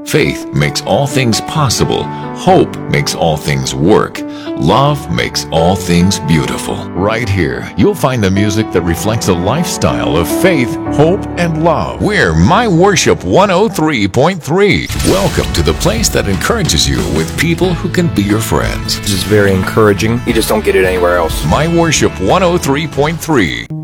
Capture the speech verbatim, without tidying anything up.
Faith makes all things possible. Hope makes all things work. Love makes all things beautiful. Right here, you'll find the music that reflects a lifestyle of faith, hope, and love. We're My Worship one oh three point three. Welcome to the place that encourages you with people who can be your friends. This is very encouraging. You just don't get it anywhere else. My Worship one oh three point three.